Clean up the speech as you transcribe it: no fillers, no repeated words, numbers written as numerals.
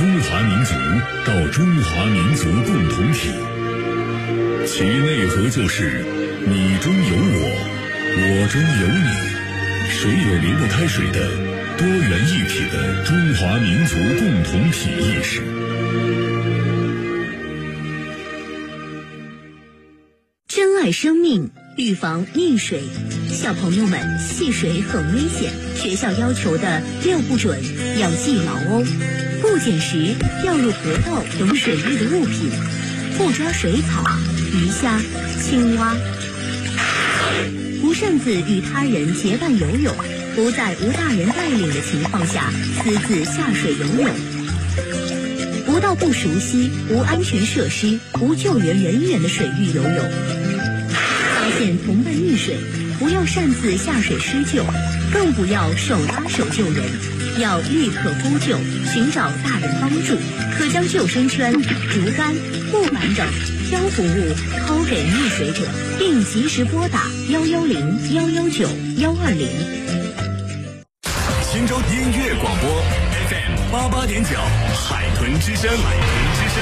中华民族到中华民族共同体，其内核就是你中有我，我中有你，水有离不开水的多元一体的中华民族共同体意识。 珍爱生命，预防溺水。小朋友们，戏水很危险，学校要求的6不准要记牢哦。不捡拾掉入河道等水域的物品，不抓水草、鱼虾、青蛙，不擅自与他人结伴游泳，不在无大人带领的情况下私自下水游泳，不到不熟悉、无安全设施、无救援人员的水域游泳。发现同伴溺水，不要擅自下水施救，更不要手拉手救人，要立刻呼救，寻找大人帮助，可将救生圈、竹竿、木板等漂浮物抛给溺水者，并及时拨打110、119、120。 新州音乐广播 FM88.9，海豚之声。